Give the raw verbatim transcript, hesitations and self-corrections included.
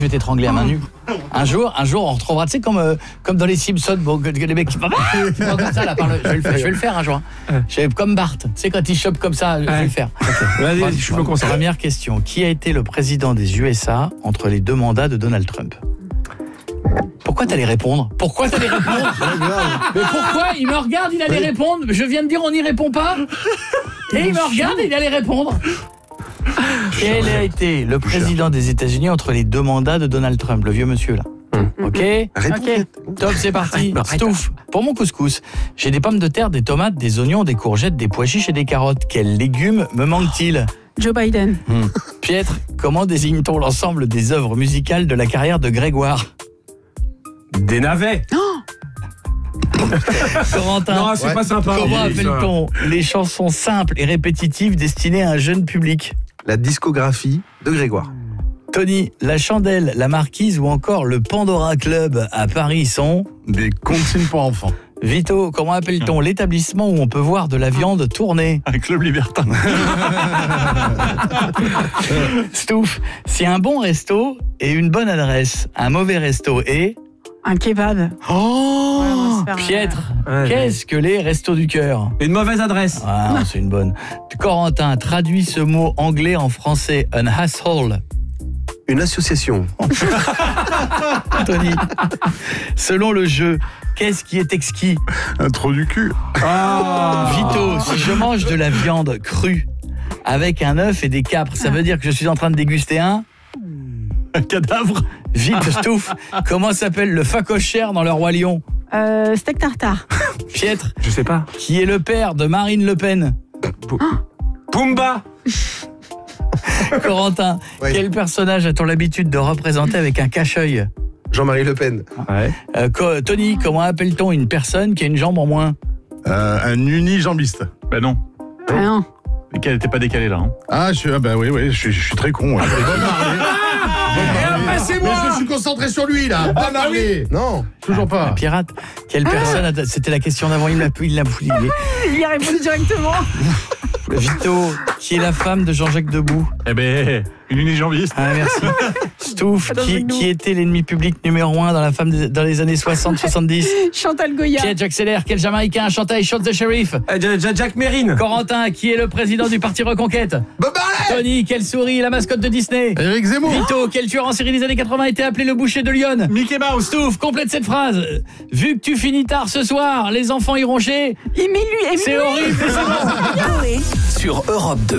Je vais t'étrangler à main nue. Un jour, un jour, on retrouvera, tu sais, comme, euh, comme dans les Simpsons, bon, que, que les mecs qui font comme ça, là, par le, je, vais le faire, je vais le faire un jour. Je vais, comme Bart, tu sais, quand il chope comme ça, je vais le faire. Okay. Vas-y, Bon, je me concentre. Première question. Qui a été le président des U S A entre les deux mandats de Donald Trump? Pourquoi t'allais répondre? Pourquoi t'allais répondre? Mais pourquoi? Il me regarde, il allait oui. répondre. Je viens de dire on n'y répond pas. Et il me regarde et il allait répondre. Quel a été le président des États-Unis entre les deux mandats de Donald Trump, le vieux monsieur là? Mmh. Ok, ok. Top, c'est parti. Stouff. Pour mon couscous, j'ai des pommes de terre, des tomates, des oignons, des courgettes, des pois chiches et des carottes. Quels légumes me manque-t-il? Joe Biden. Mmh. Pietre, comment désigne-t-on l'ensemble des œuvres musicales de la carrière de Grégoire? Des navets. Oh Corentin, non, c'est ouais. pas sympa. Comment appelle-t-on les chansons simples et répétitives destinées à un jeune public? La discographie de Grégoire. Tony, la Chandelle, la Marquise ou encore le Pandora Club à Paris sont des consignes pour enfants. Vito, comment appelle-t-on l'établissement où on peut voir de la viande tourner? Un club libertin. Stouff, si un bon resto est une bonne adresse, un mauvais resto est... Un kebab. Oh ouais, Pietre, ouais, qu'est-ce ouais. que les restos du cœur? Une mauvaise adresse. Ah, c'est une bonne. Corentin, traduis ce mot anglais en français. Un asshole. Une association. Tony, selon le jeu, qu'est-ce qui est exquis? Un trou du cul. Ah. Vito, si je mange de la viande crue avec un œuf et des capres, ça veut dire que je suis en train de déguster un... Un cadavre. Vite, Stouff, comment s'appelle le facochère dans Le Roi Lion? Euh, steak tartare. Pietre, je sais pas. Qui est le père de Marine Le Pen? P- Pumba. Corentin, oui. Quel personnage a-t-on l'habitude de représenter avec un cache-œil? Jean-Marie Le Pen. Ouais. Euh, co- Tony, comment appelle-t-on une personne qui a une jambe en moins? euh, Un unijambiste. Ben non. Ah non. Mais qu'elle n'était pas décalée là. Hein. Ah, je, ah bah oui, oui, je, je suis très con. Ouais. Ah, c'est moi. Mais je me suis concentré sur lui là. Ah, bah oui. Non, toujours pas. Un pirate. Quelle personne a... C'était la question d'avant, il l'a il l'a il, il y a répondu directement. Vito, qui est la femme de Jean-Jacques Debout? Eh ben, une unijambiste. Ah, merci. Stouff, qui, qui était l'ennemi public numéro un dans, la femme de, dans les années soixante soixante-dix? Chantal Goya. Piet, j'accélère. Quel Jamaïcain a chanté I Shot the Sheriff? euh, Jack Mérine. Corentin, qui est le président du parti Reconquête? Bob Marley. Tony, quelle souris est la mascotte de Disney? Éric Zemmour. Vito, quel tueur en série des années quatre-vingts a été appelé le boucher de Lyon? Mickey Mouse. Stouff, complète cette phrase. Vu que tu finis tard ce soir, les enfants iront chez... Émile, Émile. C'est horrible, mais c'est bon. Sur Europe deux.